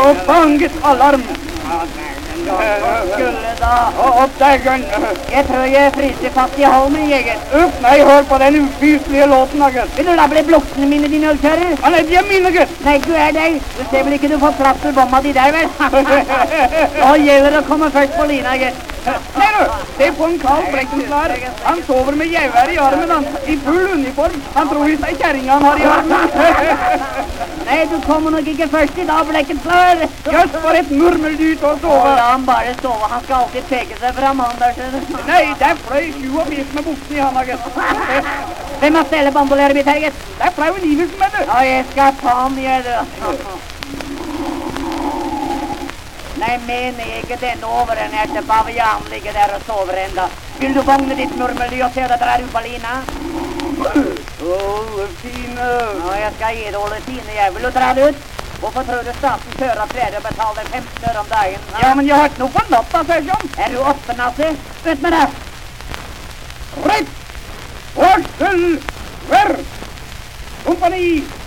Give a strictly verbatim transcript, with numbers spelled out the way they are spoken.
og banget alarm. Skulle da. Opp deggen. Jeg tror jeg fryser fast i halmen, jeger. Uff, nei, hør på den ufyselige låten, da, gutt. Vil du la bli blokkene mine, din ølkjører? Han er de er mine, gutt. Nei, du er deg. Du ser vel ikke du får plass til bomma di der, vel? Nå gjelder det å komme først på lina, gutt. Nei, du, se på en kald Blekkenslar. Han sover med gevær i armen, han. I full uniform. Han tror visst det er kjerringa han har i armen. Nei, du kommer nok ikke først i dag, Blekkenslar. Jøss, for et murmeldyr til å Å, sove. la han bare sove. Han skal alltid peke seg fram, han der, ser du. Nei, der fløy sju og fisk med buksen i handa, gutt. Hvem har stelle bamboleret mitt her, gutt? Der fløy jo Iversen med, du. Ja, jeg skal ta han, jeg, du. Nei, mener jeg ikke den overernærte bavian ligger der og sover enda. Vil du vogne ditt murmeldy og se deg drar ut på lina? Oletine. Ja, jeg skal gi det oletine, jeg. Vil du dra det ut? Hvorfor tror du staten kjører flere og betaler femten øre om dagen? Ja, men jeg har ikke noe på natta, Sersjon. Er du oppe, Nasse? Ut med deg! Rett! Varsel! Vær! Kompani!